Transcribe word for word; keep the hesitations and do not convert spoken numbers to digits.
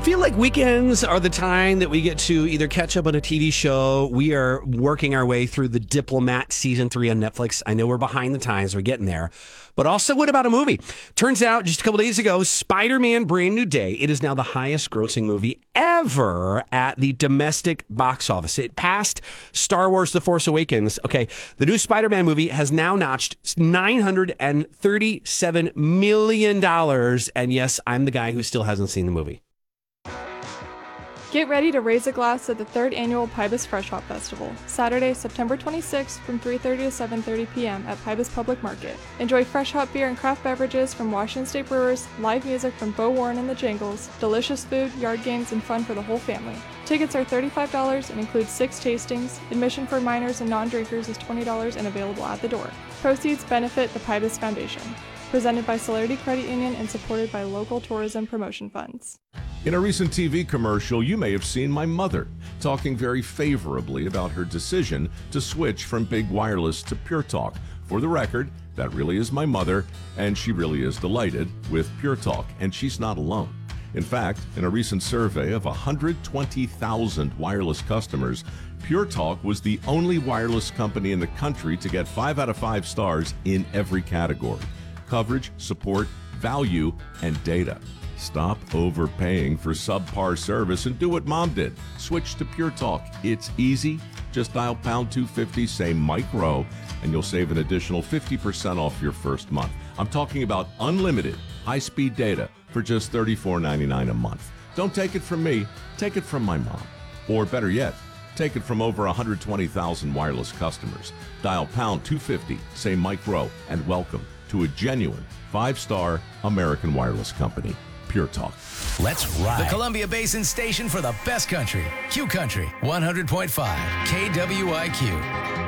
feel like weekends are the time that we get to either catch up on a T V show. We are working our way through The Diplomat season three on Netflix. I know we're behind the times. We're getting there. But also, what about a movie? Turns out just a couple days ago, Spider-Man Brand New Day. It is now the highest grossing movie ever at the domestic box office. It passed Star Wars The Force Awakens. Okay, the new Spider-Man movie has now notched nine hundred thirty-seven million dollars. And yes, I'm the guy who still hasn't seen the movie. Get ready to raise a glass at the third annual Pybus Fresh Hop Festival, Saturday, September twenty-sixth from three thirty to seven thirty p.m. at Pybus Public Market. Enjoy fresh hop beer and craft beverages from Washington State Brewers, live music from Bo Warren and the Jingles, delicious food, yard games, and fun for the whole family. Tickets are thirty-five dollars and include six tastings. Admission for minors and non-drinkers is twenty dollars and available at the door. Proceeds benefit the Pybus Foundation. Presented by Celerity Credit Union and supported by local tourism promotion funds. In a recent T V commercial, you may have seen my mother talking very favorably about her decision to switch from Big Wireless to Pure Talk. For the record, that really is my mother, and she really is delighted with Pure Talk, and she's not alone. In fact, in a recent survey of one hundred twenty thousand wireless customers, Pure Talk was the only wireless company in the country to get five out of five stars in every category: coverage, support, value, and data. Stop overpaying for subpar service and do what Mom did. Switch to Pure Talk. It's easy. Just dial pound two fifty, say Mike Rowe, and you'll save an additional fifty percent off your first month. I'm talking about unlimited high-speed data for just thirty-four ninety-nine a month. Don't take it from me. Take it from my mom. Or better yet, take it from over one hundred twenty thousand wireless customers. Dial pound two fifty, say Mike Rowe, and welcome to a genuine five-star American wireless company. Pure Talk. Let's ride. The Columbia Basin station for the best country. Q Country, one hundred point five K W I Q.